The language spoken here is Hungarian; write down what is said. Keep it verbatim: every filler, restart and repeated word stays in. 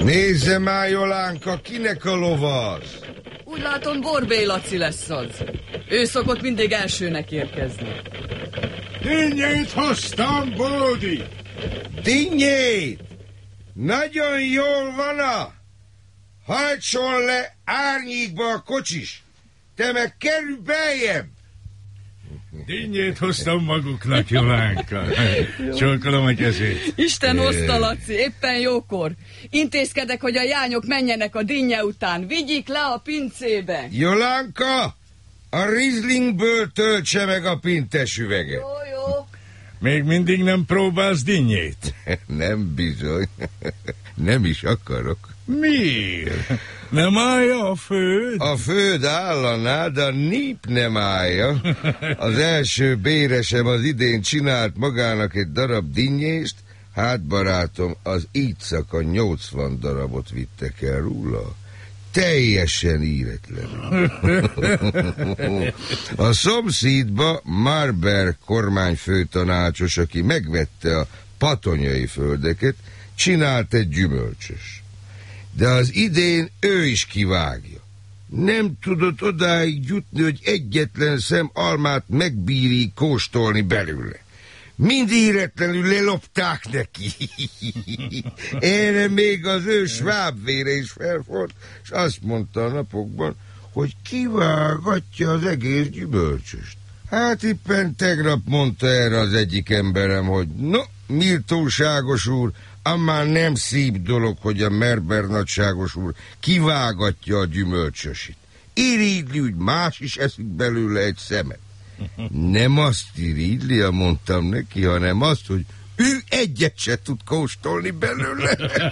Nézze már, Jolánka, kinek a lova az? Úgy látom, Borbély Laci lesz az. Ő szokott mindig elsőnek érkezni. Dinnyét hoztam, Bódi! Dinnyét! Nagyon jól van a... Hajtson le árnyékba a kocsis! Te meg kerülj beljebb! Dinnyét hoztam maguknak, Jolánka. Csókolom a kezét. Isten hozta, Laci, éppen jókor. Intézkedek, hogy a jányok menjenek a dinnye után. Vigyik le a pincébe. Jolánka, a Rieslingből töltse meg a pintes üveget. Jó, jó. Még mindig nem próbálsz dinnyét? Nem bizony. Nem is akarok. Miért? Nem állja a föld? A föld állanál, de a nép nem állja. Az első béresem az idén csinált magának egy darab dinnyést, hát barátom, az Éjszaka nyolcvan darabot vittek el róla. Teljesen íretlen. A szomszédba Marber kormányfőtanácsos, aki megvette a patonyai földeket, csinált egy gyümölcsös. De az idén ő is kivágja. Nem tudott odáig jutni, hogy egyetlen szem almát megbíri kóstolni belőle. Mind éretlenül lelopták neki. Erre még az ő svábvére is felfort, és azt mondta a napokban, hogy kivágatja az egész gyümölcsöst. Hát éppen tegnap mondta erre az egyik emberem, hogy no, méltóságos úr, ammár nem szép dolog, hogy a Merber nagyságos úr kivágatja a gyümölcsösit. Irigyli, hogy más is eszik belőle egy szemet. Nem azt irigyli, mondtam neki, hanem azt, hogy ő egyet se tud kóstolni belőle.